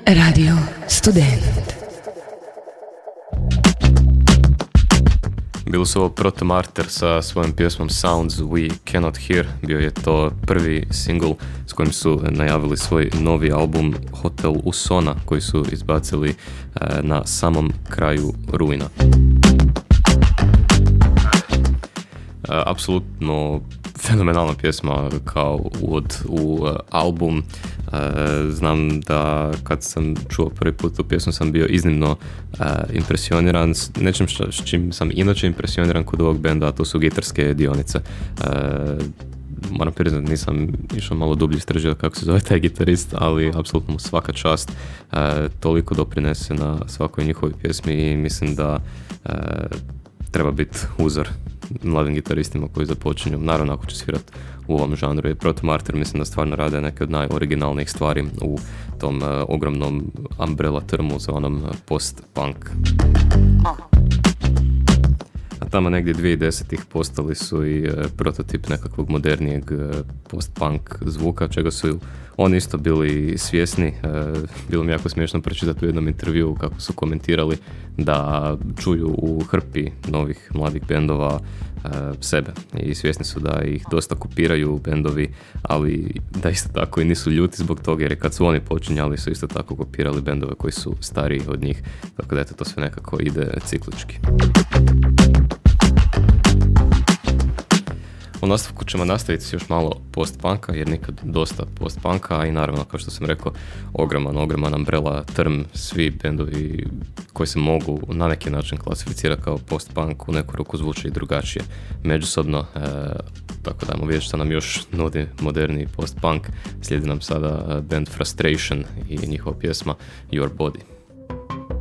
Radio Student. Bilo su ovo Proto Martyr sa svojom pjesmom Sounds We Cannot Hear. Bio je to prvi single s kojim su najavili svoj novi album Hotel Usona, koji su izbacili na samom kraju rujna. Apsolutno fenomenalna pjesma kao uvod u album. Znam da kad sam čuo prvi put tu pjesmu sam bio iznimno impresioniran s nečim s čim sam inače impresioniran kod ovog benda, a to su gitarske dionice. Moram priznati, nisam išao malo dublje istraživati kako se zove taj gitarist, ali apsolutno mu svaka čast. Toliko doprinese na svakoj njihovoj pjesmi i mislim da treba biti uzor mladim gitaristima koji započinju, naravno ako će svirati u ovom žanru. I Proto Martyr mislim da stvarno rade neke od najoriginalnijih stvari u tom ogromnom umbrella termu za onom post-punk. A tamo negdje 2010-ih postali su i prototip nekakvog modernijeg post-punk zvuka, čega su oni isto bili svjesni. Bilo mi jako smiješno pročitati u jednom intervjuu kako su komentirali da čuju u hrpi novih mladih bendova sebe i svjesni su da ih dosta kopiraju bendovi, ali da isto tako i nisu ljuti zbog toga, jer kad su oni počinjali su isto tako kopirali bendove koji su stariji od njih, tako da eto, to sve nekako ide ciklički. U nastavku ćemo nastaviti s još malo post-punka, jer nikad dosta post-punka, i naravno, kao što sam rekao, ogroman umbrella term, svi bendovi koji se mogu na neki način klasificirati kao post-punk u neku ruku zvuče i drugačije međusobno, tako da ajmo vidjeti što nam još nudi moderni post-punk. Slijedi nam sada band Frustration i njihova pjesma Your Body.